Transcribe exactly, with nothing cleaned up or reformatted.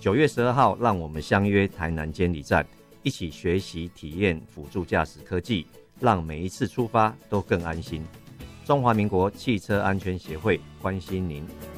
九月十二号，让我们相约台南监理站，一起学习体验辅助驾驶科技，让每一次出发都更安心。中华民国汽车安全协会关心您。